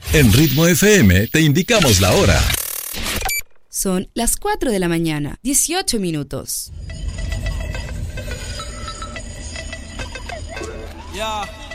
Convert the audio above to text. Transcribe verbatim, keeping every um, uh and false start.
En Ritmo F M te indicamos la hora. Son las cuatro de la mañana, dieciocho minutos. Ya.